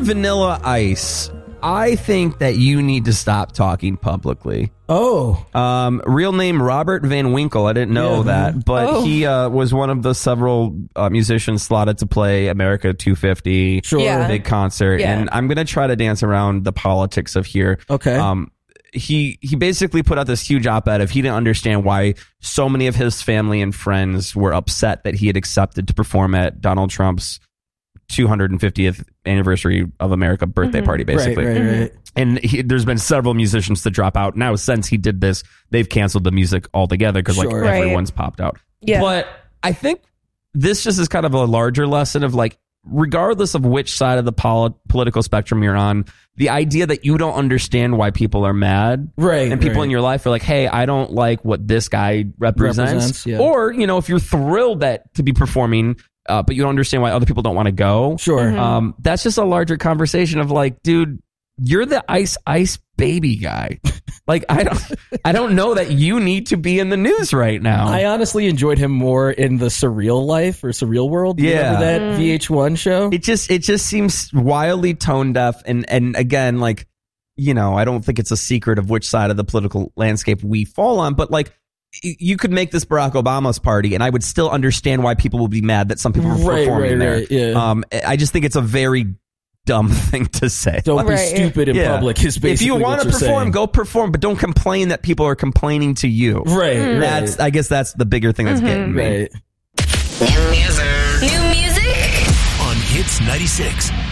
Vanilla Ice, I think that you need to stop talking publicly. Oh. Real name Robert Van Winkle. I didn't know that, but he was one of the several musicians slotted to play America 250, big concert. And I'm going to try to dance around the politics of here. Okay. He basically put out this huge op-ed of he didn't understand why so many of his family and friends were upset that he had accepted to perform at Donald Trump's 250th anniversary of America birthday party, basically. Right. And there's been several musicians to drop out. Now, since he did this, they've canceled the music altogether because like everyone's popped out. Yeah. But I think this just is kind of a larger lesson of like, regardless of which side of the political spectrum you're on, the idea that you don't understand why people are mad, and people in your life are like, hey, I don't like what this guy represents. Or, you know, if you're thrilled to be performing, but you don't understand why other people don't want to go. That's just a larger conversation of like, dude, you're the ice baby guy. Like, I don't know that you need to be in the news right now. I honestly enjoyed him more in the Surreal Life or Surreal World. Remember that VH1 show? It just seems wildly tone deaf. And again, like, you know, I don't think it's a secret of which side of the political landscape we fall on, but like, you could make this Barack Obama's party, and I would still understand why people will be mad that some people are performing there. I just think it's a very dumb thing to say. Don't be stupid in public is basically if you want to perform, saying. Go perform, but don't complain that people are complaining to you. I guess that's the bigger thing that's getting me. New music on Hits 96.